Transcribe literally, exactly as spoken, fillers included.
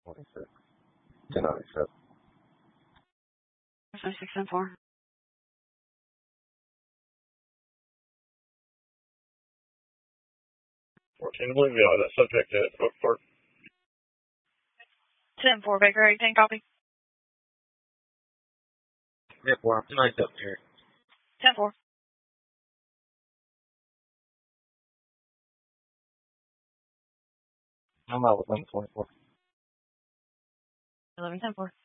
twenty-six. ten ninety-seven. twenty-six ten four. fourteen Blueville, that subject at Oak Park. ten four, Baker eighteen, copy. ten four, ten ninety-seven here. ten four. I'm out with number twenty-four. eleven ten four.